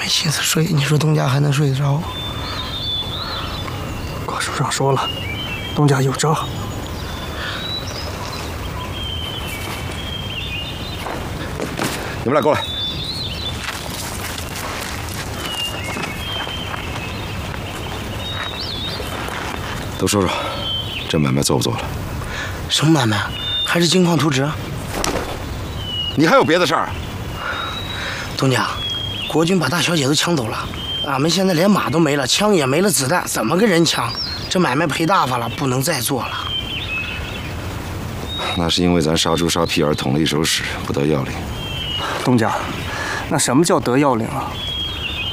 没心思睡，你说东家还能睡得着？ 郭首长说了，东家有招。 你们俩过来。都说说，这买卖做不做了？ 什么买卖？还是金矿图纸？ 你还有别的事儿？ 东家，国军把大小姐都抢走了，俺们现在连马都没了，枪也没了，子弹怎么跟人抢？这买卖赔大发了，不能再做了。 那是因为咱杀猪杀屁儿捅了一手屎，不得要领。 东家，那什么叫得要领啊？